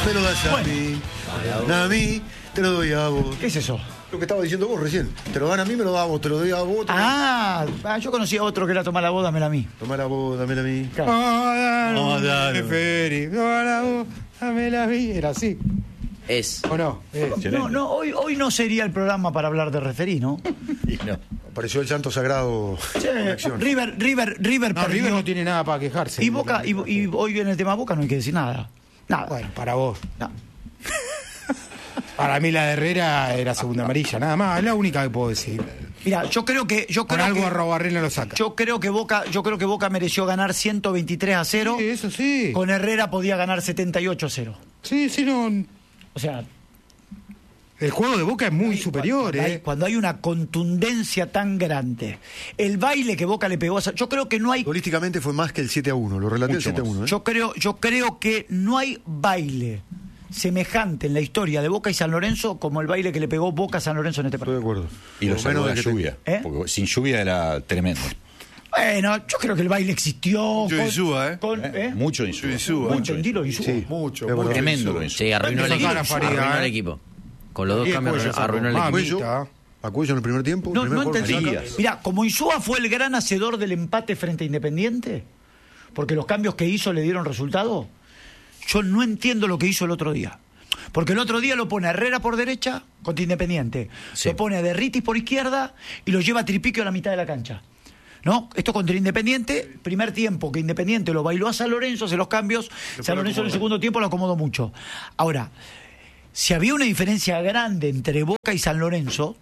me lo das a mí. A mí, te lo doy a vos. ¿Qué es eso? Lo que estaba diciendo vos recién. Te lo dan a mí, me lo das a vos. Te lo doy a vos. Yo conocía a otro que era tomar la voz, dámela a mí. Tomar a vos, dámela a mí. Dámela a mí. Era así. Es. ¿O no? No, hoy no sería el programa para hablar de referí, ¿no? Y no. Apareció el santo sagrado. River No, perdió. River no tiene nada para quejarse. Y Boca, y hoy viene el tema Boca, no hay que decir nada. Nada. Bueno, para vos. No. Para mí la de Herrera era segunda amarilla, nada más. Es la única que puedo decir. Mira, yo creo que Con algo a Robarrena lo saca. Yo creo que Boca mereció ganar 123-0. Sí, eso sí. Con Herrera podía ganar 78-0. Sí, no. O sea, El juego de Boca es muy superior, cuando hay una contundencia tan grande. El baile que Boca le pegó, yo creo que no hay. Políticamente fue más que el 7-1. Lo relaté el 7-1. Yo creo que no hay baile semejante en la historia de Boca y San Lorenzo como el baile que le pegó Boca a San Lorenzo en este partido. Estoy de acuerdo. Y lo salvó la lluvia. Porque sin lluvia era tremendo. Bueno, yo creo que el baile existió. Mucho Insúa, Mucho Insúa. Mucho Insúa. Sí, mucho. Tremendo lo Insúa. Sí, arruinó el equipo. Con los dos cambios arruinó el equipo. A Cuello en el primer tiempo. No entendí. Mirá, como Insúa fue el gran hacedor del empate frente a Independiente, porque los cambios que hizo le dieron resultado, yo no entiendo lo que hizo el otro día. Porque el otro día lo pone a Herrera por derecha contra Independiente, lo pone a Derritis por izquierda y lo lleva a Tripiquio a la mitad de la cancha. ¿No? Esto contra Independiente, primer tiempo que Independiente lo bailó a San Lorenzo, hace los cambios, San Lorenzo en el segundo tiempo lo acomodó mucho. Ahora, si había una diferencia grande entre Boca y San Lorenzo,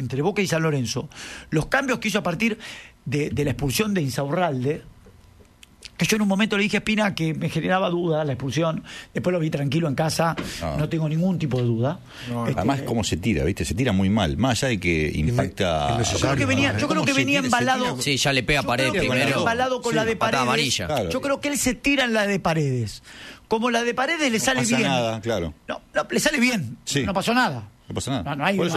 los cambios que hizo a partir de la expulsión de Insaurralde, que yo en un momento le dije a Espina que me generaba duda la expulsión, después lo vi tranquilo en casa, no tengo ningún tipo de duda. Además, cómo se tira, ¿viste? Se tira muy mal, más allá de que impacta. Yo creo que venía embalado. Sí, ya le pega a Paredes primero. Venía embalado con la de Paredes. Amarilla. Claro. Yo creo que él se tira en la de Paredes. Como la de Paredes le sale bien. Nada, claro. No, le sale bien. Sí. No pasó nada. No pasa nada.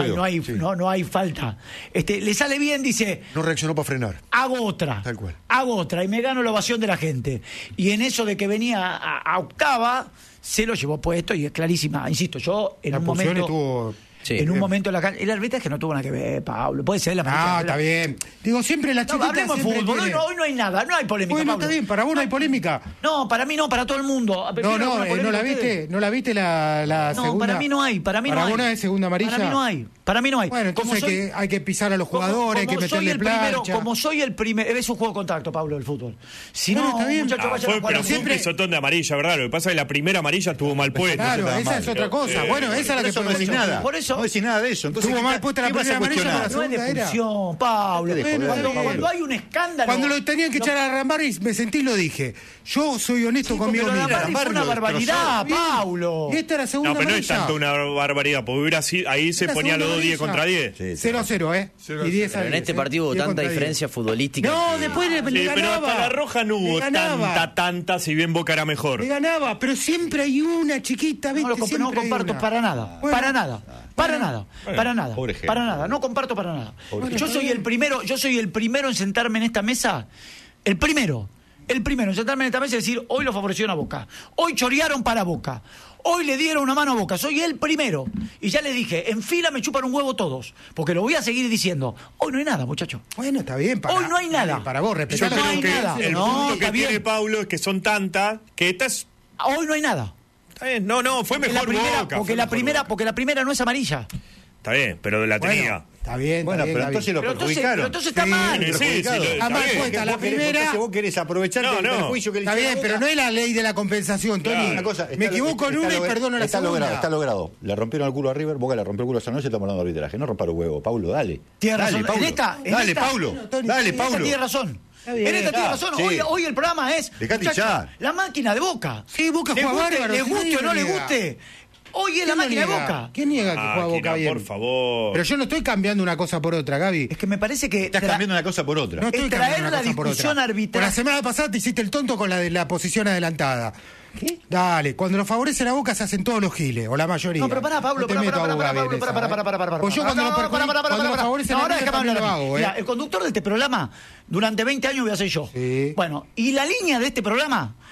No hay falta. Le sale bien, dice. No reaccionó para frenar. Hago otra. Tal cual. Hago otra y me gano la ovación de la gente. Y en eso de que venía a octava, se lo llevó puesto y es clarísima. Insisto, yo en un momento. Estuvo... Sí. En un momento la cancha. El arbitraje no tuvo nada que ver, Pablo. Puede ser la Ah, está bien. Digo, siempre la chiquita. Hablemos de fútbol. Hoy no hay nada, no hay polémica. Bueno, Pablo. está bien, para vos no hay polémica. No, para mí no, para todo el mundo. ¿No la viste? ¿No la viste la No, segunda? para mí no hay. Para vos no es segunda amarilla. Para mí no hay. Bueno, entonces hay que pisar a los jugadores, hay que meterle plancha. Como soy el primero, es un juego de contacto, Pablo, el fútbol. Si no, está bien. muchachos, vayan a jugar. Pero siempre pisotón de amarilla, ¿verdad? Lo que pasa es que la primera amarilla estuvo mal puesta. Claro, esa es otra cosa. Bueno, esa es la que no decís nada. Por eso no decís nada de eso. Entonces, estuvo mal puesta la primera amarilla, pero la no es segunda de era. expulsión, Pablo. Cuando hay un escándalo. Cuando lo tenían que echar a Rambarri, me sentí y lo dije. Yo soy honesto conmigo mismo. Fue una barbaridad, Pablo. Y esta era segunda No, pero no es amarilla. tanto una barbaridad, porque hubiera sido, ahí se Era ponía los dos 10 segunda contra 10. 0-0, Y 10 Pero en este partido hubo tanta diferencia futbolística. No, después le Pero ganaba. hasta la roja no hubo tanta, si bien Boca era mejor. Le ganaba, pero siempre hay una chiquita, ¿viste? No comparto para nada. Bueno. Para nada. pobre gente. Para nada. No comparto para nada. Yo soy el primero en sentarme en esta mesa. El primero en sentarme en esta mesa y decir, hoy lo favorecieron a Boca. Hoy chorearon para Boca. Hoy le dieron una mano a Boca. Soy el primero. Y ya le dije, en fila me chupan un huevo todos. Porque lo voy a seguir diciendo. Hoy no hay nada, muchacho. Bueno, está bien. Hoy no hay nada. Para vos, Yo respetalo. no creo hay que nada. el No, punto está que bien. tiene Pablo es que son tantas que estas... Hoy no hay nada. Está bien, no, fue Porque mejor Boca. porque la primera no es amarilla. Está bien, pero la tenía. Está bien. Bueno, pero entonces lo perjudicaron. Pero entonces está mal. Sí, Está mal puesta la primera. Entonces vos querés aprovecharte del perjuicio que le Está hicieron bien, a pero Boca. no es la ley de la compensación, Tony. Una cosa, Me equivoco en una y perdono la segunda. Está logrado. Le rompieron el culo a River, Boca le rompió el culo a San Lorenzo y estamos hablando de arbitraje. No rompa los huevos, Paulo, dale. Tiene Dale, razón. Paulo. Dale, Paulo. Dale, Paulo. Tiene razón. bien. En esta tiene razón. Sí. Hoy el programa es Dejate muchachos, hinchar. la máquina de Boca. Sí, Boca Le juega guste, bárbaro. le guste o no le guste. Hoy es la máquina de Boca. ¿Quién niega que juega Boca bien? Por favor. Pero yo no estoy cambiando una cosa por otra, Gaby. Es que me parece que Estás cambiando una cosa por otra. No estoy traer cambiando una la cosa por discusión otra. arbitral. Por la semana pasada te hiciste el tonto con la de la posición adelantada. ¿Qué? Dale, cuando lo favorece la Boca se hacen todos los giles, o la mayoría. No, pero pará, Pablo, No te pará, meto a pará, Boca pará, bien Pablo, esa, pará. Pues yo cuando lo favorece la ahora Boca déjame también lo hablar. hago, Mira, el conductor de este programa durante 20 años voy a ser yo. Sí. Bueno, y la línea de este programa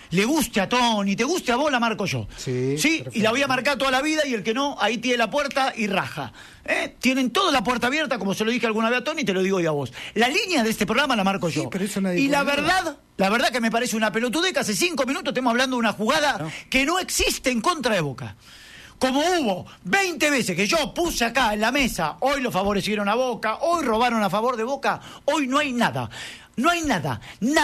le guste a Tony, te guste a vos, la marco yo. Sí, y la voy a marcar toda la vida, y el que no, ahí tiene la puerta y raja. Tienen toda la puerta abierta, como se lo dije alguna vez a Tony, te lo digo hoy a vos. La línea de este programa la marco yo. Pero eso nadie y la puede verdad que me parece una pelotudez que hace 5 minutos estemos hablando de una jugada que no existe en contra de Boca. Como hubo 20 veces que yo puse acá en la mesa, hoy lo favorecieron a Boca, hoy robaron a favor de Boca, hoy no hay nada. No hay nada.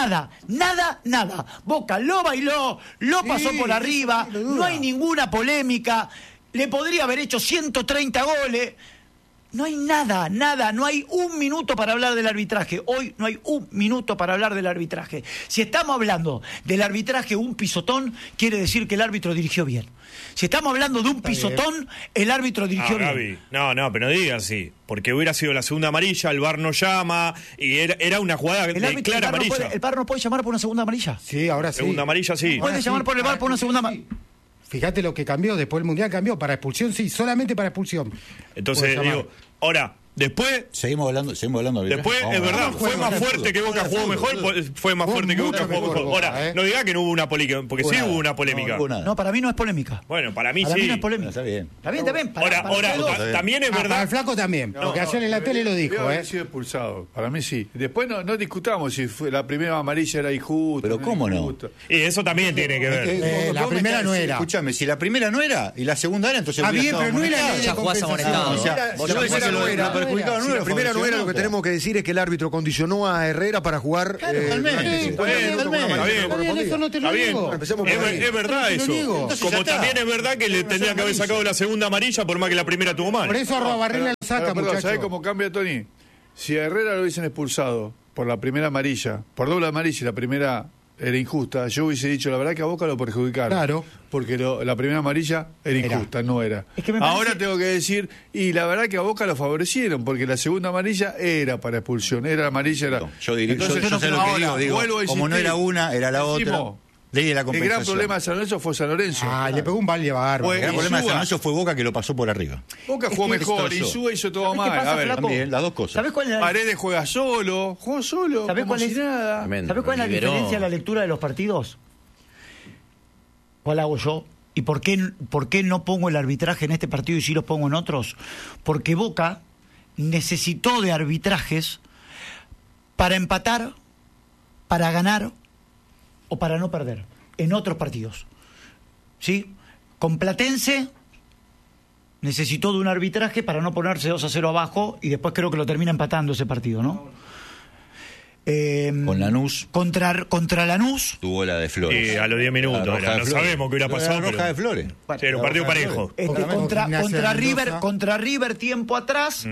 Boca lo bailó, lo pasó por arriba, no hay ninguna polémica, le podría haber hecho 130 goles. No hay nada, no hay un minuto para hablar del arbitraje. Hoy no hay un minuto para hablar del arbitraje. Si estamos hablando del arbitraje, un pisotón, quiere decir que el árbitro dirigió bien. Si estamos hablando de un pisotón, el árbitro dirigió bien. Gaby, no, pero no digas así. Porque hubiera sido la segunda amarilla, el VAR no llama, y era una jugada de clara amarilla. ¿El VAR no puede llamar por una segunda amarilla? Sí, ahora sí. Segunda amarilla, sí. ¿Puede llamar por el VAR por una segunda amarilla? Fíjate lo que cambió, después del Mundial cambió, para expulsión, sí, solamente para expulsión. Entonces, digo, ahora, después... Seguimos hablando de después, es verdad, fue más fuerte que Boca jugó mejor, fue más fuerte que Boca jugó mejor. Ahora, no diga que no hubo una polémica, porque sí hubo una polémica. No, para mí no es polémica. Bueno, para mí sí. Para mí no es polémica. Está bien. Está bien. Ahora, también es verdad... Para el Flaco también, porque ayer en la tele lo dijo, Debe haber sido expulsado, para mí sí. Después no discutamos si la primera amarilla era injusta. Pero ¿cómo no? Y eso también tiene que ver. la primera no era. Escúchame, si la primera no era y la segunda era, entonces... bien, pero no era ley de compensación. La primera no era, lo que tenemos que decir es que el árbitro condicionó a Herrera para jugar. Eso no te lo digo. Es verdad eso. Como también es verdad que le tendría que haber sacado la segunda amarilla por más que la primera tuvo mal. Por eso Arrobarrena lo saca, muchachos. ¿Sabés cómo cambia, Tony? Si a Herrera lo hubiesen expulsado por la primera amarilla, por doble amarilla y la primera era injusta, yo hubiese dicho, la verdad que a Boca lo perjudicaron. Claro. Porque la primera amarilla era injusta, no era. Es que ahora tengo que decir, y la verdad que a Boca lo favorecieron, porque la segunda amarilla era para expulsión, era amarilla, era... Yo sé lo que digo, como no era una, era la otra. Ley de la compensación. El gran problema de San Lorenzo fue San Lorenzo. Le pegó un balde bárbaro. El gran problema de San Lorenzo fue Boca, que lo pasó por arriba. Boca jugó mejor, Insúa hizo todo mal. Pasa, a ver, también, las dos cosas. ¿Sabés cuál es Paredes jugó solo, ¿sabés como cuál si es? nada. ¿Sabés cuál es la diferencia de la lectura de los partidos? ¿Cuál hago yo? ¿Y por qué no pongo el arbitraje en este partido y sí los pongo en otros? Porque Boca necesitó de arbitrajes para empatar, para ganar o para no perder en otros partidos. ¿Sí? Con Platense necesitó de un arbitraje para no ponerse 2-0 abajo y después creo que lo termina empatando ese partido, ¿no? Con Lanús. Contra Lanús. Tuvo la de Flores. A los 10 minutos. No sabemos qué hubiera pasado. La roja de Flores. Era un partido parejo. Contra River tiempo atrás.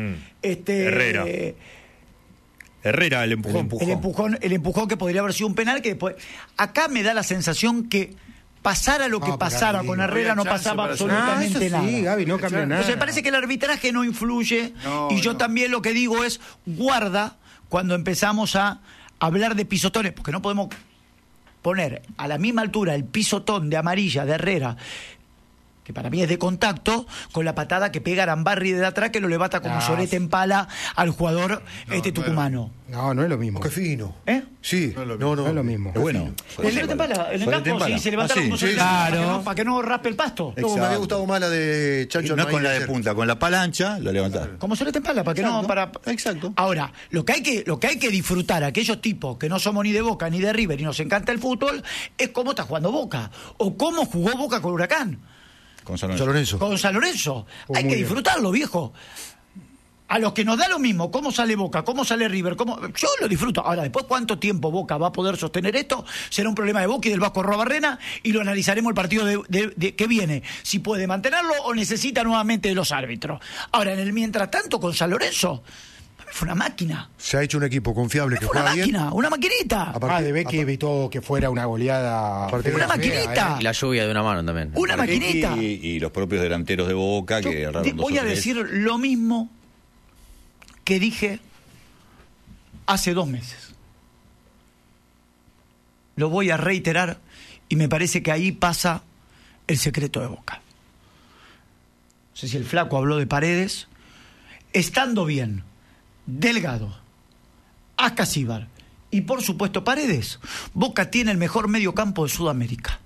Herrera, el empujón. El empujón que podría haber sido un penal que después... Acá me da la sensación que pasara lo que pasara con Herrera, no pasaba absolutamente nada. Sí, Gaby, no cambió nada. Entonces parece que el arbitraje no influye y yo también lo que digo es guarda cuando empezamos a hablar de pisotones, porque no podemos poner a la misma altura el pisotón de amarilla de Herrera, que para mí es de contacto, con la patada que pega Arambarri de atrás, que lo levanta como solete en pala al jugador tucumano. No es lo mismo. Qué fino. Sí, no es lo mismo. Es bueno. El solete en pala, en el campo, sí, se levantaron como solete para que no raspe el pasto. No, me había gustado más la de Chancho. No es con la de punta, con la palancha lo levantaron. Como solete en pala, para que no... Exacto. Ahora, lo que hay que disfrutar, aquellos tipos que no somos ni de Boca ni de River y nos encanta el fútbol, es cómo está jugando Boca, o cómo jugó Boca con Huracán. Con San Lorenzo. Con San Lorenzo. Hay que disfrutarlo, viejo. A los que nos da lo mismo, cómo sale Boca, cómo sale River, yo lo disfruto. Ahora, después, ¿cuánto tiempo Boca va a poder sostener esto? Será un problema de Boca y del Vasco Arrobarrena y lo analizaremos el partido que viene. Si puede mantenerlo o necesita nuevamente de los árbitros. Ahora, en el mientras tanto, con San Lorenzo, fue una máquina. Se ha hecho un equipo confiable que juega bien. Una maquinita. De Becky evitó que fuera una goleada. Una maquinita. Y la lluvia de una mano también. Una maquinita. Y los propios delanteros de Boca que erraron voy a decir lo mismo que dije hace 2 meses. Lo voy a reiterar y me parece que ahí pasa el secreto de Boca. No sé si el Flaco habló de Paredes. Estando bien Delgado, Ascasíbar y por supuesto Paredes. Boca tiene el mejor mediocampo de Sudamérica.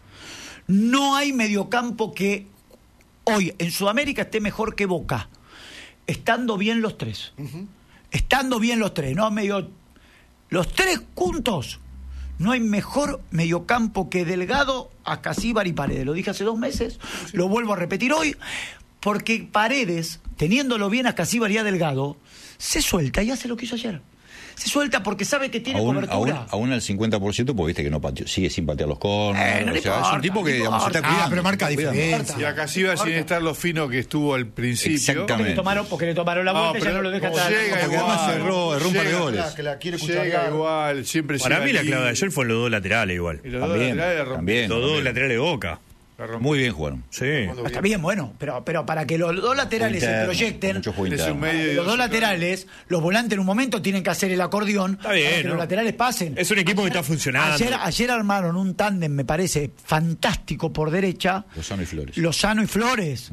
No hay mediocampo que hoy en Sudamérica esté mejor que Boca, estando bien los tres. Estando bien los tres, no medio. Los tres juntos. No hay mejor mediocampo que Delgado, Acasíbar y Paredes. Lo dije hace 2 meses, lo vuelvo a repetir hoy, porque Paredes, teniéndolo bien a Acasíbar y a Delgado, se suelta y hace lo que hizo ayer. Se suelta porque sabe que tiene cobertura. Aún al 50%, porque viste que no pateó, sigue sin patear los corners. No o sea, importa, es un tipo que, digamos, se está Ah, cuidando. pero marca diferencia. Y acá sí va sin estar lo fino que estuvo al principio. Exactamente. Porque le tomaron la vuelta y ya no lo deja estar. Llega Porque igual, además erró un par de goles. Que la quiere Llega cucharear. igual, siempre Para mí la llega clave de ahí. ayer fueron los 2 laterales igual. Y los dos También, laterales la rompieron. también. Los 2 laterales de Boca. Muy bien jugaron. Sí. Está bien, bueno, pero para que los 2 laterales se Interno, proyecten, mucho juego Es un interno. medio y los 2 dos laterales, los volantes en un momento tienen que hacer el acordeón Está bien, para que ¿no? los laterales pasen. Es un equipo que está funcionando. Ayer armaron un tándem, me parece, fantástico por derecha. Lozano y Flores. Lozano y Flores.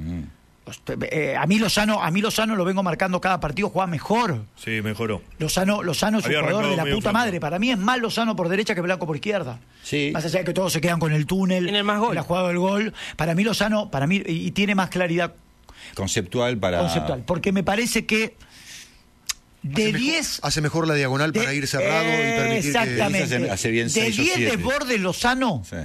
A mí Lozano lo vengo marcando cada partido, juega mejor. Sí, mejoró. Lozano es un Había jugador arrancado de la medio puta flojo. madre. Para mí es más Lozano por derecha que Blanco por izquierda. Sí. Más allá de que todos se quedan con el túnel. Tiene más gol. En la jugada del gol. Para mí Lozano, y tiene más claridad Conceptual para... conceptual. Porque me parece que de 10... Hace mejor la diagonal para ir cerrado y permitir exactamente. que... Hace bien de 6 o 10 7. desbordes Lozano, Sí.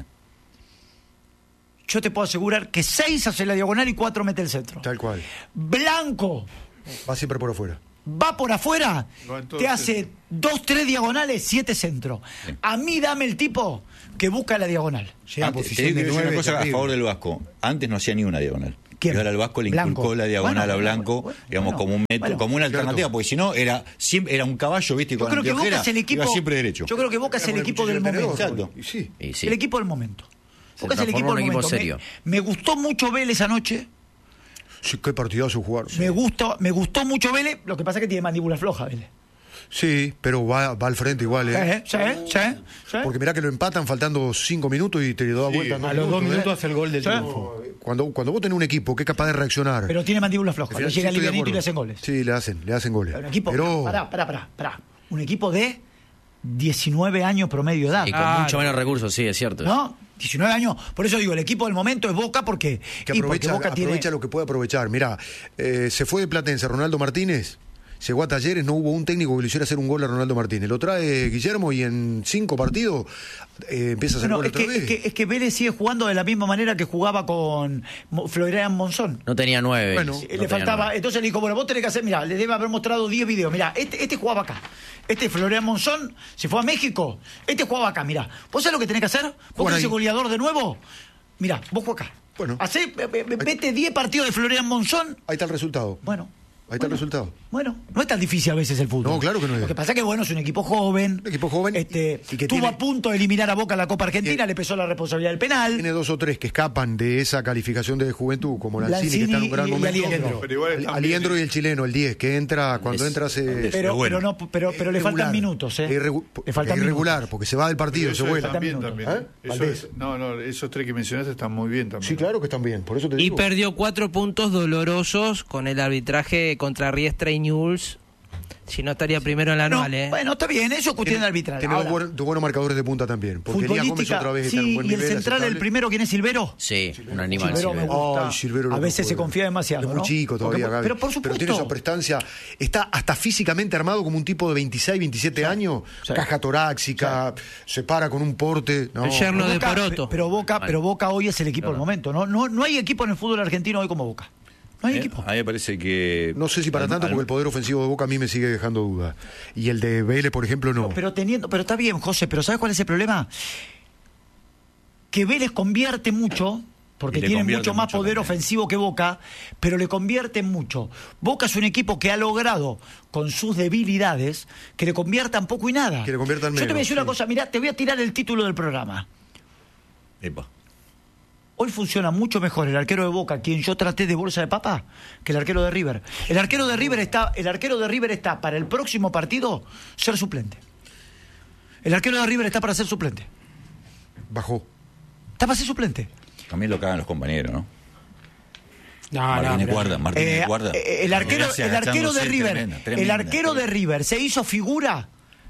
yo te puedo asegurar que 6 hace la diagonal y 4 mete el centro. que... Tal cual. Blanco Va siempre por afuera. va por afuera, No, entonces- te hace 2, 3 diagonales, 7 centros. A mí dame el tipo que busca la diagonal. Llega a Antes, te posición digo de que una 9. cosa a terrible. favor del Vasco. Antes no hacía ni una diagonal. ¿Quién? Y ahora el Vasco le Blanco. inculcó la diagonal Bueno, a Blanco, bueno, digamos, bueno, como un método, bueno. como una alternativa, porque si no era un caballo, viste, Yo con creo que Boca anteojera, es el equipo. iba siempre derecho. Yo creo que Boca es el equipo del momento. Exacto. Y sí. Y sí. El equipo del momento. Boca es el transformó equipo del en un equipo momento. serio. Me gustó mucho Vélez anoche. Sí, qué partidazo jugaron. Me gustó mucho Vélez. Lo que pasa es que tiene mandíbula floja Vélez. Sí, pero va al frente igual, ¿eh? Sí. Porque mirá que lo empatan faltando 5 minutos y te lo da vuelta. en A los 2 minutos ¿eh? hace el gol del Sí. triunfo. Cuando vos tenés un equipo que es capaz de reaccionar. Pero tiene mandíbula floja. al Le final llega sí estoy de livianito y le acuerdo. hacen goles. Sí, le hacen goles. Un equipo. Pero Pará. Un equipo de 19 años promedio de edad. Y con mucho menos recursos, sí, es cierto. ¿No? 19 años. Por eso digo, el equipo del momento es Boca porque. que y porque aprovecha, Boca aprovecha tiene. lo que puede aprovechar. Mirá, se fue de Platense Ronaldo Martínez. Llegó a Talleres, no hubo un técnico que le hiciera hacer un gol a Ronaldo Martínez. Lo trae Guillermo y en 5 partidos empieza a hacer Bueno, gol es otra que, vez. es que Vélez sigue jugando de la misma manera que jugaba con Florian Monzón. No tenía 9. Bueno, no Le tenía faltaba, 9. entonces le dijo, bueno, vos tenés que hacer, mirá, le debe haber mostrado 10 videos, mirá, este jugaba acá, Florian Monzón se fue a México, jugaba acá, mirá, vos sabés lo que tenés que hacer, vos Jugar querés ser ahí. goleador de nuevo, mirá, vos jugás acá, Bueno. vete 10 partidos de Florian Monzón, Ahí está el resultado. bueno. Ahí está el resultado. Bueno, no es tan difícil a veces el fútbol. No, claro que no es. Lo que pasa es que, bueno, es un equipo joven. Un equipo joven y que estuvo tiene- a punto de eliminar a Boca en la Copa Argentina, le pesó la responsabilidad del penal. Tiene 2 o 3 que escapan de esa calificación de juventud, como Lanzini, que está en un gran y momento. Aliendro. Pero igual están Aliendro bien. y el chileno, el 10, que entra, cuando entra se... Pero, bueno. pero le faltan minutos, ¿eh? Le faltan irregular, minutos. porque se va del partido, Pero se esos vuela. están bien minutos. también. ¿Eh? Valdés. Esos 3 que mencionaste están muy bien también. Sí, claro que están bien, por eso te Y digo. perdió 4 puntos dolorosos con el arbitraje contra Riestra y Newell's. Si no estaría primero en la No, anual, ¿eh? bueno, está bien, eso es cuestión de arbitral. Tiene Ahora, dos buenos marcadores de punta también. Porque Elías Gómez futbolística, otra vez está en un sí, buen y el nivel, central, el aceptable. primero, ¿quién es Silvero? Sí, un animal. Silvero me Silvero. gusta. Ay, Silvero lo A que veces se juega. confía demasiado, Es muy ¿no? chico todavía, Porque- Gaby. pero por supuesto. tiene esa prestancia. Está hasta físicamente armado como un tipo de 26, 27 años. Sí. Caja torácica, se para con un porte. No. El yerno de Boca- Poroto. Pero Boca hoy es el equipo del momento. No hay equipo en el fútbol argentino hoy como Boca. No hay equipo. A mí me parece que... No sé si para tanto, porque el poder ofensivo de Boca a mí me sigue dejando dudas. Y el de Vélez, por ejemplo, no. Pero está bien, José, pero ¿sabes cuál es el problema? Que Vélez convierte mucho, porque Y le tiene convierte mucho más mucho poder también. ofensivo que Boca, pero le convierte mucho. Boca es un equipo que ha logrado, con sus debilidades, que le conviertan poco y nada. Que le conviertan Yo te voy a menos, decir una sí. cosa, mirá, te voy a tirar el título del programa. Epa. Hoy funciona mucho mejor el arquero de Boca, quien yo traté de bolsa de papa, que el arquero de River. El arquero de River está para el próximo partido ser suplente. El arquero de River está para ser suplente. Bajó. Está para ser suplente. También lo cagan los compañeros, ¿no? No, pero- Martínez Guarda. El arquero de River, el arquero de River se hizo figura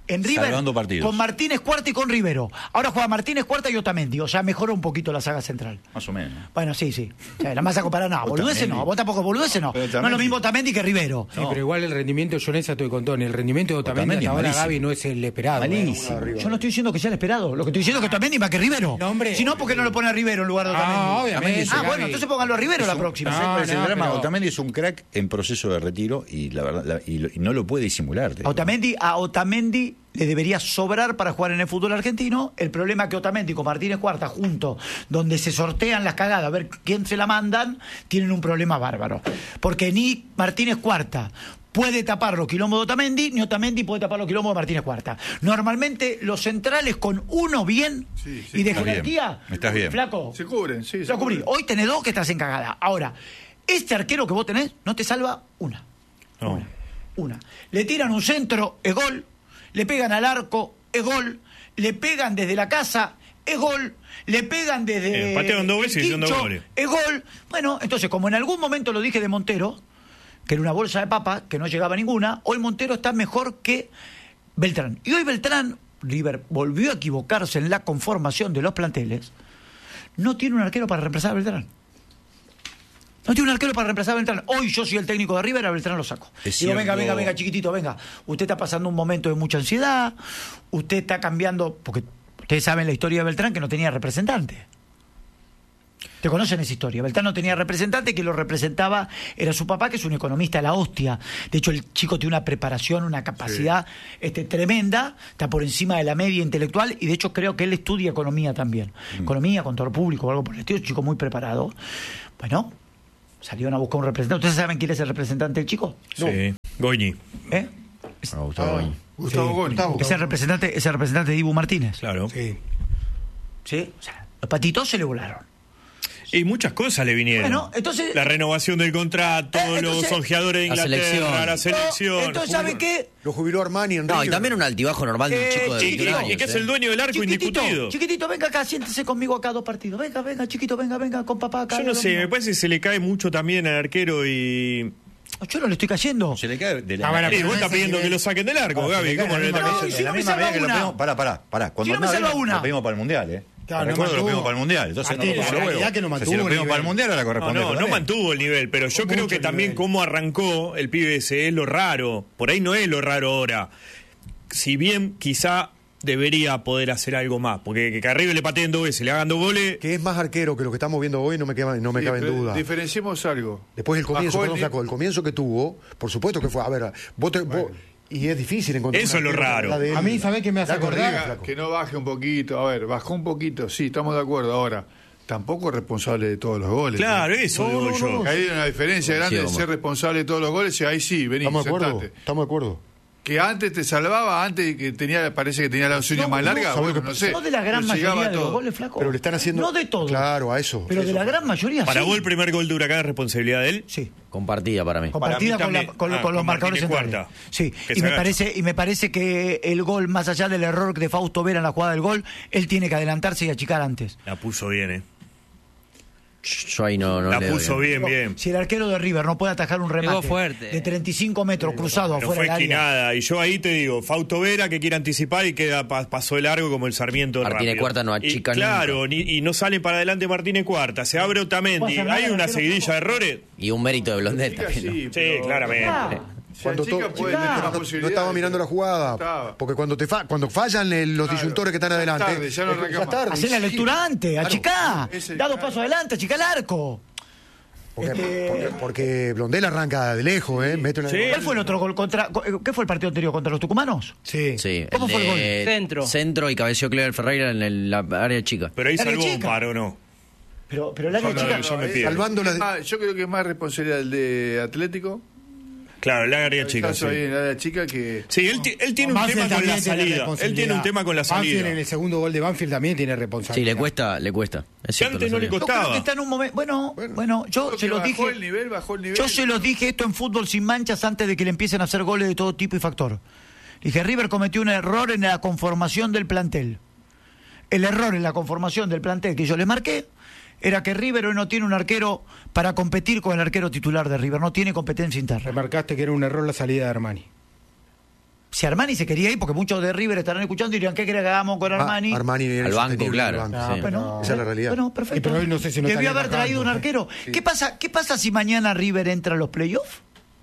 en River Salvando partidos. con Martínez Cuarta y con Rivero. Ahora juega Martínez Cuarta y Otamendi, o sea, mejora un poquito la saga central. Más o menos. Bueno, sí. O sea, la más a comparar, no, boludeces no, vos tampoco boludeces no. No es lo mismo Otamendi que Rivero. Sí, pero igual el rendimiento, yo en esa estoy con Tony, el rendimiento de Otamendi hasta ahora, Gaby, no es el esperado. Malísimo. Yo no estoy diciendo que sea el esperado, lo que estoy diciendo es que Otamendi más que Rivero. No, hombre. Si no, ¿por qué no lo pone a Rivero en lugar de Otamendi? Obviamente. Bueno, entonces pónganlo a Rivero la próxima. El drama, Otamendi es un crack en proceso de retiro y la verdad y no lo puede disimular. A Otamendi le debería sobrar para jugar en el fútbol argentino. El problema es que Otamendi con Martínez Cuarta juntos, donde se sortean las cagadas a ver quién se la mandan, tienen un problema bárbaro. Porque ni Martínez Cuarta puede tapar los quilombos de Otamendi, ni Otamendi puede tapar los quilombos de Martínez Cuarta. Normalmente los centrales con uno bien y de jerarquía, estás bien. Flaco, Se cubren, sí. se cubren. Hoy tenés dos que estás en cagada. Ahora, este arquero que vos tenés no te salva una. No. Una. Le tiran un centro, es gol. Le pegan al arco, es gol. Le pegan desde la casa, es gol. Le pegan desde. Patean dos veces y son dos goles. Es gol. Bueno, entonces, como en algún momento lo dije de Montero, que era una bolsa de papa, que no llegaba ninguna, hoy Montero está mejor que Beltrán. Y hoy Beltrán, River, volvió a equivocarse en la conformación de los planteles. No tiene un arquero para reemplazar a Beltrán. No tiene un arquero para reemplazar a Beltrán. Hoy yo soy el técnico de River, a Beltrán lo saco. Digo, venga, chiquitito, venga. Usted está pasando un momento de mucha ansiedad, usted está cambiando, porque ustedes saben la historia de Beltrán, que no tenía representante. ¿Te conocen esa historia? Beltrán no tenía representante, que lo representaba era su papá, que es un economista a la hostia. De hecho, el chico tiene una preparación, una capacidad tremenda, está por encima de la media intelectual, y de hecho creo que él estudia economía también. Economía, control público o algo por el estilo, un chico muy preparado. Bueno, salieron a buscar un representante. ¿Ustedes saben quién es el representante del chico? Sí, Goñi. Gustavo Goñi. Es el representante de Dibu Martínez. Claro. Sí. O sea, los patitos se le volaron. Y muchas cosas le vinieron. Bueno, entonces, la renovación del contrato, los ojeadores de Inglaterra, la selección. Entonces, ¿sabe qué? Lo jubiló Armani en No, River. y también un altibajo normal de un chico de 21 años. Y que es el dueño del arco indiscutido. Chiquitito, venga acá, siéntese conmigo acá 2 partidos. Venga, chiquito, venga, con papá acá. Yo no sé, me parece que se le cae mucho también al arquero y... Yo no le estoy cayendo. Se le cae de Y vos estás pidiendo que lo saquen del arco, Gaby. ¿Cómo no le estás y si no me salva una. Pará. Cuando Si no me salva una. Lo pedimos para el Mundial, ¿eh? Claro, Recuerdo lo pedimos para el Mundial. Entonces Martínez, no la lo realidad que no mantuvo si lo el pedimos nivel. para el Mundial, ahora corresponde. No mantuvo el nivel, pero yo creo que también cómo arrancó el pibe ese es lo raro. Por ahí no es lo raro ahora. Si bien quizá debería poder hacer algo más, porque que a River le pateen 2 veces, le hagan 2 goles. Que es más arquero que lo que estamos viendo hoy, no me cabe en duda. Diferenciemos algo. Después el comienzo, Bajó Flaco, el comienzo que tuvo, por supuesto que fue, a ver, vos y es difícil encontrar. Eso es lo raro. A mí, ¿sabés qué me hace acordar? Que no baje un poquito. A ver, bajó un poquito, sí, estamos de acuerdo. Ahora, tampoco es responsable de todos los goles. Claro, eso digo yo. Hay una diferencia grande de ser responsable de todos los goles y ahí sí, vení, Estamos de acuerdo. Que antes te salvaba, antes que parece que tenía la uña más larga, no sé. No de la gran mayoría de los goles, Flaco. Pero le están haciendo. No de todos. Claro, a eso. Pero de la gran mayoría Para sí. vos el primer gol de Huracán es responsabilidad de él. Sí. Compartida para mí. Compartida Para mí con también. los marcadores Martínez centrales. Cuarta. Sí, Que y se me parece que el gol, más allá del error de Fausto Vera en la jugada del gol, él tiene que adelantarse y achicar antes. La puso bien, Yo ahí no La le doy. puso bien. Si el arquero de River no puede atajar un remate Pegó fuerte. de 35 metros cruzado No afuera fue del área. esquinada. Y yo ahí te digo, Fausto Vera que quiere anticipar y queda pasó de largo como el Sarmiento Martínez rápido. Cuarta no achica Claro, y no sale para adelante Martínez Cuarta. Se abre Otamendi. Pasa nada, Hay una arquero seguidilla de errores. Y un mérito de Blondel también. ¿no? Sí, claramente. Cuando no estaba mirando la jugada, porque cuando fallan los disyuntores que están adelante, ya no arranca más. tarde. Hacé la lectura antes, achicá. Da 2 pasos adelante, achicá el arco. Porque Blondel arranca de lejos, mete una... ¿Cuál fue el otro gol qué fue el partido anterior contra los tucumanos? Sí. ¿Cómo fue el gol? Centro. Centro y cabeció Clever Ferreira en la área chica. Pero ahí Área salvó un chica. par, ¿o no? Pero el área chica. yo me pierdo. Salvando la... Yo creo que es más responsabilidad del de Atlético. Claro, el área chica. Sí, Ahí en la área chica que... Sí, él tiene un Banfield tema con la también tiene salida. Él responsabilidad. tiene un tema con la Banfield salida. en el segundo gol de Banfield también tiene Sí, responsabilidad. le cuesta. Es Que cierto, antes no le sabía. Yo creo costaba. que está en un momento. Bueno, yo se los dije. Bajó el nivel. Yo se los dije esto en Fútbol Sin Manchas antes de que le empiecen a hacer goles de todo tipo y factor. Dije, River cometió un error en la conformación del plantel. El error en la conformación del plantel que yo les marqué era que River hoy no tiene un arquero para competir con el arquero titular de River. No tiene competencia interna. Remarcaste que era un error la salida de Armani. si Armani se quería ir, porque muchos de River estarán escuchando y dirían, ¿qué querés que hagamos con Armani? Armani viene Al banco, sostenible claro. al banco. Sí. Bueno, Esa es la realidad. Bueno, perfecto. Pero hoy no sé si no debió estaría haber traído un atajando. arquero. Sí. ¿Qué pasa si mañana River entra a los playoffs?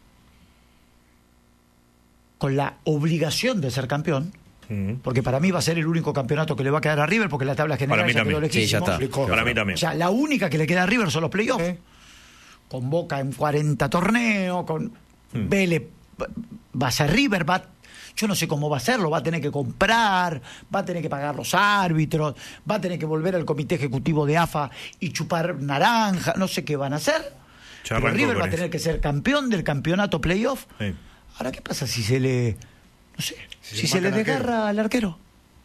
Con la obligación de ser campeón. Porque para mí va a ser el único campeonato que le va a quedar a River, porque la tabla general Para mí ya quedó también. lejísimo. Sí, ya está. Para mí también. O sea, la única que le queda a River son los playoffs. Con Boca en 40 torneos, con Vélez va a ser River, yo no sé cómo va a hacerlo, va a tener que comprar, va a tener que pagar los árbitros, va a tener que volver al comité ejecutivo de AFA y chupar naranja, no sé qué van a hacer. Ya Pero arrancó River con va a eso. tener que ser campeón del campeonato playoff. Sí. Ahora, ¿qué pasa si se le, no sé, si se mata le al arquero. desgarra al arquero?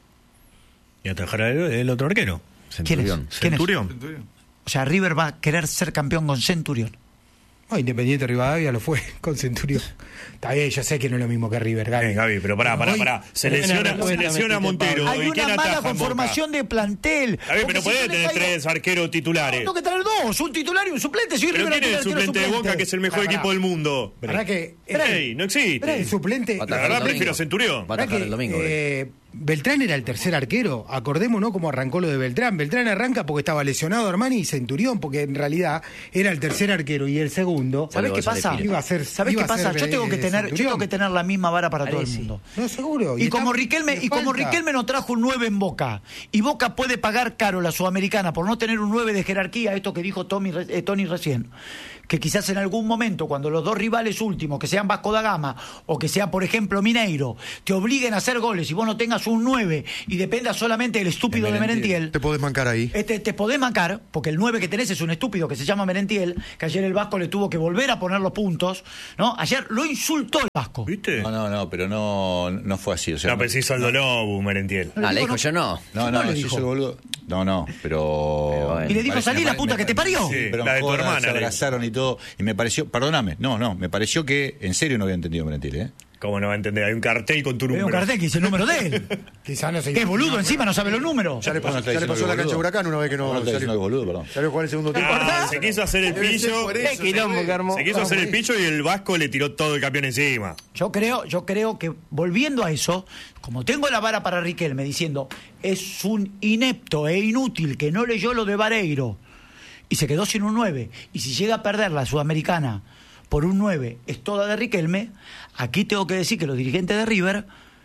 Y atajar el otro arquero. ¿Quién es? Centurión. ¿Quién es? Centurión. O sea, River va a querer ser campeón con Centurión. Independiente Rivadavia lo fue con Centurión. Está bien, yo sé que no es lo mismo que River, Gaby. Gaby, pero pará. Se lesiona a Montero. Hay ¿Y quién una mala ataja en Boca? conformación de plantel. Gaby, pero Porque podés si yo le tener traigo- 3 arqueros titulares. Tengo que traer dos, un titular y un suplente. Si Pero River ¿quién es el no tiene suplente de Boca, que es el mejor Pará, equipo del mundo? ¿Verdad que Ey, no existe. el suplente? Va a La atajar verdad el domingo. prefiero a Centurión. Va a ¿Verdad atajar que, el domingo. Beltrán era el tercer arquero? Acordémonos cómo arrancó lo de Beltrán. Beltrán arranca porque estaba lesionado Armani y Centurión, porque en realidad era el tercer arquero y el segundo. ¿Sabés qué pasa? Iba a ser- ¿Sabés iba qué a ser pasa? Yo tengo que tener Centurión. la misma vara para todo el Parece. mundo. No, seguro. Y como está- Riquelme, le y como falta. Riquelme no trajo un 9 en Boca, y Boca puede pagar caro la Sudamericana por no tener un 9 de jerarquía, esto que dijo Tony recién, que quizás en algún momento, cuando los dos rivales últimos, que sean Vasco da Gama o que sea, por ejemplo, Mineiro, te obliguen a hacer goles y vos no tengas un 9 y dependa solamente del estúpido de Merentiel, Te podés mancar ahí. te podés mancar, porque el 9 que tenés es un estúpido que se llama Merentiel, que ayer el Vasco le tuvo que volver a poner los puntos, ¿no? Ayer lo insultó el Vasco. ¿Viste? No, pero no fue así. O sea, No, pero sí hizo el Lobo, Merentiel. Ah, le dijo yo no. No le sí dijo. hizo el boludo. No, pero bueno. Y le dijo, me salí la puta que te parió. Sí, Pero la de tu jodas, hermana, se le dijo. abrazaron y todo. Y me pareció, perdóname, me pareció que en serio no había entendido Merentiel, ¿eh? ¿Cómo no va a entender? Hay un cartel con tu Hay número. un cartel que dice el número de él. Quizá no se Qué boludo, encima no sabe los números. Ya le pasó, No está ya le diciendo pasó que la cancha de boludo. Huracán una vez que no No está diciendo que boludo, perdón. salió a jugar el segundo tiempo. Ah, se quiso hacer el pillo. Qué quilombo que armó. Se quiso hacer el pillo y el Vasco le tiró todo el campeón encima. Yo creo que volviendo a eso, como tengo la vara para Riquelme diciendo es un inepto e inútil que no leyó lo de Vareiro y se quedó sin un 9, y si llega a perder la Sudamericana por un 9 es toda de Riquelme, aquí tengo que decir que los dirigentes de River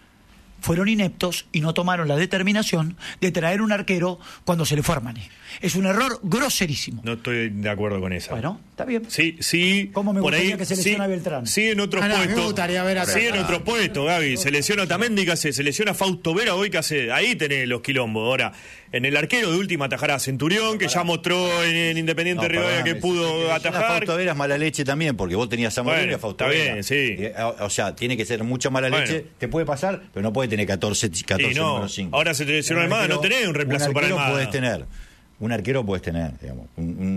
fueron ineptos y no tomaron la determinación de traer un arquero cuando se le fue Armani. Es un error groserísimo. No estoy de acuerdo con esa. Bueno, está bien. Sí. ¿Cómo me por gustaría ahí, que se lesione a Beltrán? Sí, en otros Ah, no, me puestos. gustaría ver a Sí, en Beltrán. otros puestos, Gaby. Se lesiona Otamendi, que hace. Se lesiona Fausto Vera hoy, que hace. Ahí tenés los quilombos. Ahora, en el arquero de última atajará a Centurión, que ya mostró en Independiente Rivadavia que pudo atajar. Fausto Vera es mala leche también, porque vos tenías a Moreno Bueno, y a Fausto está Vera. bien, sí. O sea, tiene que ser mucha mala Bueno. leche. Te puede pasar, pero no puede tener 14 Y no, número 5. ahora se te lesionó Almada, no tenés un reemplazo para Almada. puedes tener. Un arquero puedes tener, digamos.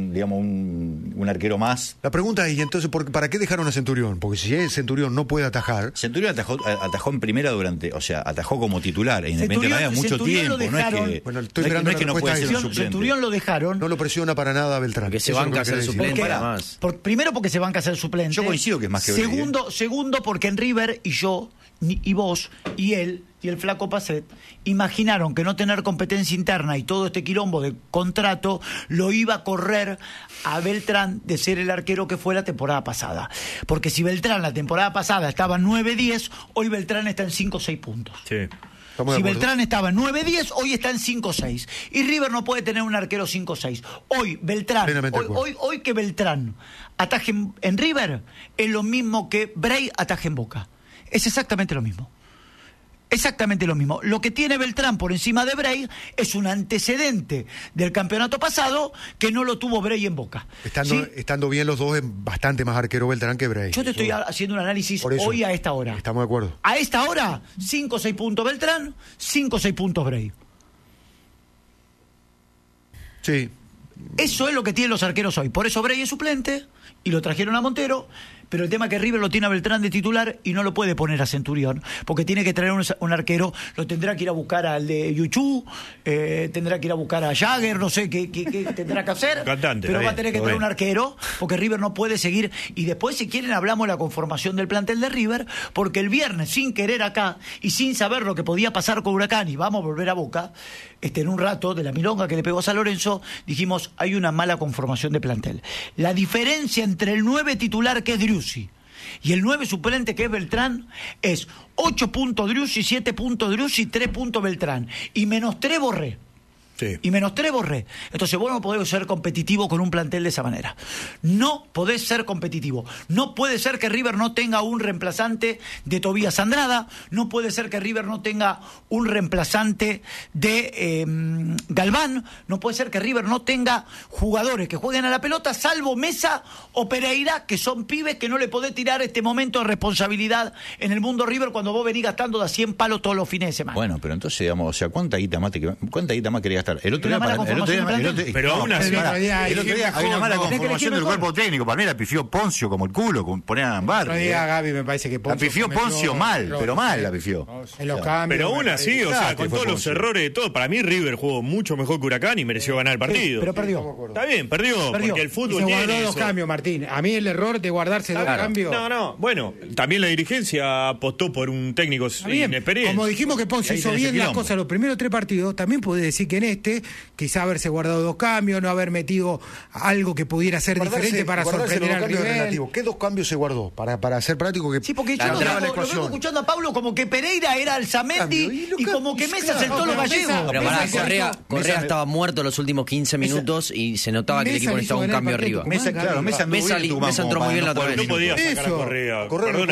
Un arquero más. La pregunta es, ¿y entonces para qué dejaron a Centurión? Porque si el Centurión no puede atajar, Centurión atajó en primera atajó como titular en Independiente Rivadavia mucho Centurión lo tiempo. No es dejaron. que, Bueno, estoy no es esperando que la no respuesta puede a ser eso. un suplente. Centurión lo dejaron. no lo presiona para nada a Beltrán. Porque se Eso es lo banca que ser querés decir. suplente, Porque- además. Primero porque se banca a ser suplente. Yo coincido que es más que Segundo porque en River y yo, y vos, y él, y el flaco Pacet, imaginaron que no tener competencia interna y todo este quilombo de contrato lo iba a correr a Beltrán de ser el arquero que fue la temporada pasada. Porque si Beltrán la temporada pasada estaba en 9-10, hoy Beltrán está en 5-6 puntos. Sí. Estamos de Si acuerdo. Beltrán estaba en 9-10, hoy está en 5-6. Y River no puede tener un arquero 5-6. Hoy Beltrán, Plenamente de acuerdo. hoy que Beltrán ataje en River, es lo mismo que Bray ataje en Boca. Es exactamente lo mismo. Exactamente lo mismo. Lo que tiene Beltrán por encima de Bray es un antecedente del campeonato pasado que no lo tuvo Bray en Boca. ¿Sí? Estando bien los dos, es bastante más arquero Beltrán que Bray. Yo te estoy haciendo un análisis Por eso, hoy a esta hora. Estamos de acuerdo. A esta hora, 5-6 puntos Beltrán, 5-6 puntos Bray. Sí. Eso es lo que tienen los arqueros hoy. Por eso Brey es suplente y lo trajeron a Montero. Pero el tema es que River lo tiene a Beltrán de titular y no lo puede poner a Centurión, porque tiene que traer un arquero, lo tendrá que ir a buscar al de Yuchu, tendrá que ir a buscar a Jagger, no sé qué tendrá que hacer, pero va a tener que traer un arquero, porque River no puede seguir. Y después, si quieren, hablamos de la conformación del plantel de River, porque el viernes, sin querer acá y sin saber lo que podía pasar con Huracán, y vamos a volver a Boca, en un rato, de la milonga que le pegó a San Lorenzo, dijimos, hay una mala conformación de plantel. La diferencia entre el 9 titular, que es Driussi, y el 9 suplente, que es Beltrán, es 8 puntos Driussi, 7 puntos Driussi, 3 puntos Beltrán. Y menos 3 Borré. Sí. Y menos 3 Borré. Entonces vos no podés ser competitivo con un plantel de esa manera. No podés ser competitivo. No puede ser que River no tenga un reemplazante de Tobías Andrada. No puede ser que River no tenga un reemplazante de Galván. No puede ser que River no tenga jugadores que jueguen a la pelota, salvo Mesa o Pereira, que son pibes que no le podés tirar este momento de responsabilidad en el mundo River cuando vos venís gastando de a 100 palos todos los fines de semana. Bueno, pero entonces, digamos, o sea, ¿cuánta guita más querías gastar? El otro día, pero aún así, el otro día hay una mala conformación del cuerpo técnico. Para mí la pifió Poncio como el culo, poner a Ambar. El otro día, Gaby, me parece que Poncio. La pifió Poncio mal, pero mal la pifió. En los cambios. Pero aún así, o sea, con todos los errores de todo, para mí River jugó mucho mejor que Huracán y mereció ganar el partido. Pero perdió. Está bien, perdió. Porque el fútbol tiene. Se guardó dos cambios, Martín. A mí el error de guardarse dos cambios. No. Bueno, también la dirigencia apostó por un técnico sin experiencia. Como dijimos que Poncio hizo bien las cosas los primeros 3 partidos, también puede decir que en quizá haberse guardado 2 cambios, no haber metido algo que pudiera ser diferente para sorprender al rival. ¿Qué 2 cambios se guardó? Para ser práctico. Sí, porque yo lo vengo escuchando a Pablo como que Pereira era Alzamendi y como que Mesa sentó los gallegos. Pero Correa estaba muerto los últimos 15 minutos y se notaba que el equipo necesitaba un cambio arriba. Mesa entró muy bien la otra vez. No podía sacar a Correa.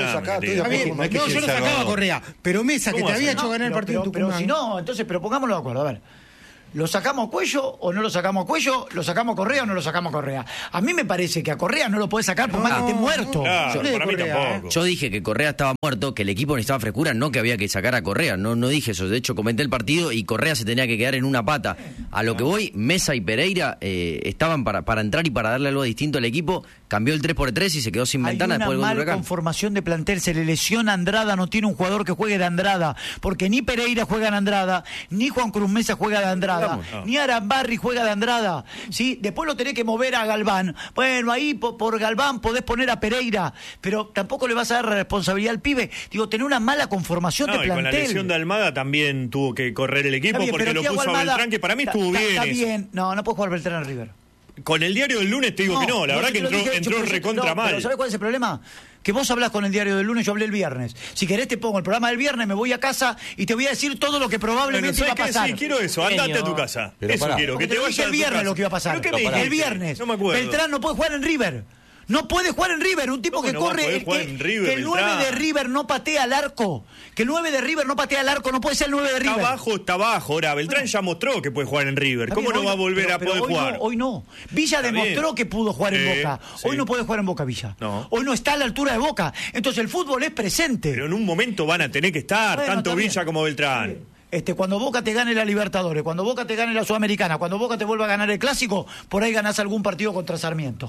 No, yo no sacaba a Correa, pero Mesa, que te había hecho ganar el partido en Tucumán. Pero si no, entonces, pero pongámoslo de acuerdo, a ver. ¿Lo sacamos a Cuello o no lo sacamos a Cuello? ¿Lo sacamos a Correa o no lo sacamos a Correa? A mí me parece que a Correa no lo podés sacar por más que esté muerto. Claro, para mí tampoco. Yo dije que Correa estaba muerto, que el equipo necesitaba frescura, no que había que sacar a Correa. No dije eso. De hecho, comenté el partido y Correa se tenía que quedar en una pata. A lo que voy, Mesa y Pereira estaban para entrar y para darle algo distinto al equipo. Cambió el 3x3 y se quedó sin ventana después del gol de Huracán. Hay una mala conformación de plantel. Se le lesiona Andrada, no tiene un jugador que juegue de Andrada. Porque ni Pereira juega de Andrada, ni Juan Cruz Mesa juega de Andrada, ni Arambarri juega de Andrada. ¿Sí? Después lo tenés que mover a Galván. Bueno, ahí por Galván podés poner a Pereira, pero tampoco le vas a dar responsabilidad al pibe. Digo, tener una mala conformación de plantel. Y con la lesión de Almada también tuvo que correr el equipo bien, porque lo puso a Beltrán, que para mí estuvo bien. Está bien. No puede jugar Beltrán en River. Con el diario del lunes te digo que no, la verdad que entró recontra mal. Pero ¿sabes cuál es el problema? Que vos hablás con el diario del lunes, yo hablé el viernes. Si querés te pongo el programa del viernes, me voy a casa y te voy a decir todo lo que probablemente iba a pasar. Sí, quiero eso, andate a tu casa. Pero eso quiero, que te vayas el viernes lo que iba a pasar. El viernes. No me acuerdo. Beltrán no puede jugar en River. No puede jugar en River, un tipo que corre, que el 9 de River no patea al arco. Que el 9 de River no patea al arco, no puede ser el 9 de River. Está abajo. Ahora, Beltrán ya mostró que puede jugar en River. ¿Cómo no va a volver a poder jugar? Hoy no. Villa demostró que pudo jugar en Boca. Hoy no puede jugar en Boca Villa. No. Hoy no está a la altura de Boca. Entonces el fútbol es presente. Pero en un momento van a tener que estar, tanto Villa como Beltrán. Cuando Boca te gane la Libertadores, cuando Boca te gane la Sudamericana, cuando Boca te vuelva a ganar el Clásico, por ahí ganás algún partido contra Sarmiento.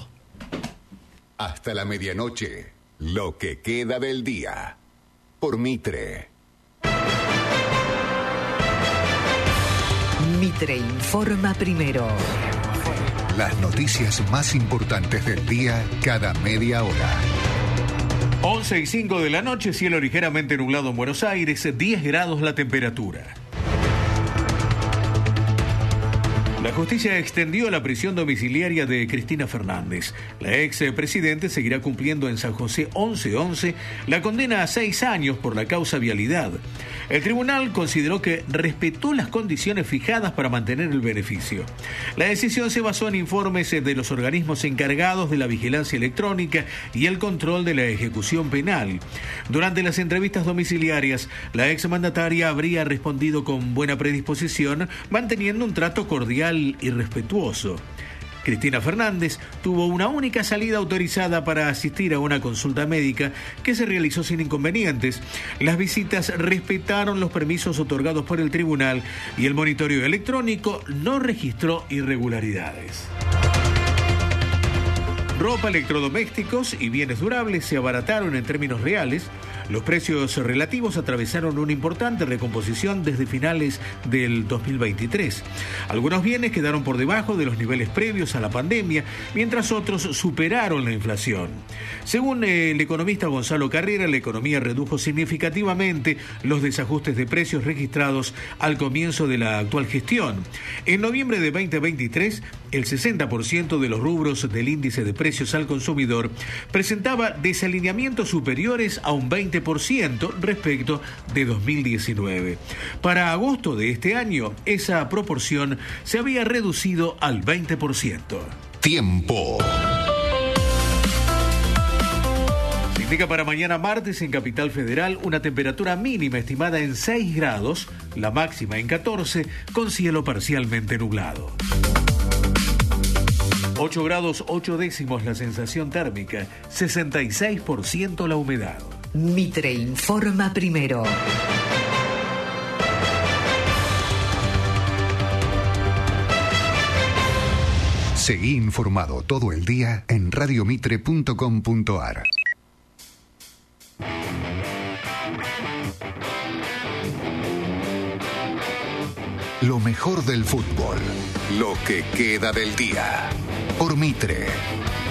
Hasta la medianoche, lo que queda del día. Por Mitre. Mitre informa primero. Las noticias más importantes del día cada media hora. 11:05 de la noche, cielo ligeramente nublado en Buenos Aires, 10 grados la temperatura. La justicia extendió la prisión domiciliaria de Cristina Fernández. La expresidente seguirá cumpliendo en San José 11-11 la condena a 6 años por la causa vialidad. El tribunal consideró que respetó las condiciones fijadas para mantener el beneficio. La decisión se basó en informes de los organismos encargados de la vigilancia electrónica y el control de la ejecución penal. Durante las entrevistas domiciliarias, la exmandataria habría respondido con buena predisposición, manteniendo un trato cordial y respetuoso. Cristina Fernández tuvo una única salida autorizada para asistir a una consulta médica que se realizó sin inconvenientes. Las visitas respetaron los permisos otorgados por el tribunal y el monitoreo electrónico no registró irregularidades. Ropa, electrodomésticos y bienes durables se abarataron en términos reales. Los precios relativos atravesaron una importante recomposición desde finales del 2023. Algunos bienes quedaron por debajo de los niveles previos a la pandemia, mientras otros superaron la inflación. Según el economista Gonzalo Carrera, la economía redujo significativamente los desajustes de precios registrados al comienzo de la actual gestión. En noviembre de 2023, el 60% de los rubros del índice de precios al consumidor presentaba desalineamientos superiores a un 20% respecto de 2019. Para agosto de este año, esa proporción se había reducido al 20%. Tiempo. Se indica para mañana martes en Capital Federal una temperatura mínima estimada en 6 grados, la máxima en 14, con cielo parcialmente nublado. 8 grados 8 décimos la sensación térmica, 66% la humedad. Mitre informa primero. Seguí informado todo el día en radiomitre.com.ar. Lo mejor del fútbol, lo que queda del día, por Mitre.